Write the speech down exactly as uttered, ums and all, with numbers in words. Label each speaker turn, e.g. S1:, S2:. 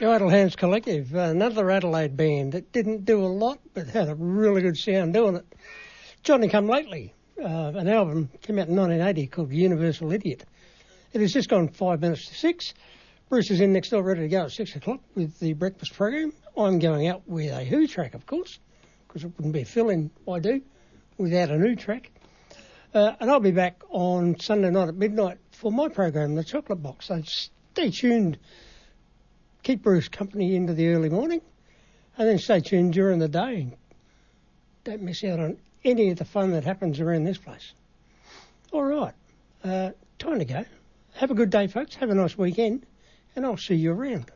S1: The Idle Hands Collective, another Adelaide band that didn't do a lot but had a really good sound doing it. Johnny Come Lately, uh, an album came out in nineteen eighty called Universal Idiot. It has just gone five minutes to six. Bruce is in next door ready to go at six o'clock with the breakfast program. I'm going out with a Who track, of course, because it wouldn't be a fill-in I do without a Who track. Uh, and I'll be back on Sunday night at midnight for my program, The Chocolate Box. So stay tuned. Keep Bruce company into the early morning, and then stay tuned during the day. Don't miss out on any of the fun that happens around this place. All right, uh, time to go. Have a good day, folks. Have a nice weekend, and I'll see you around.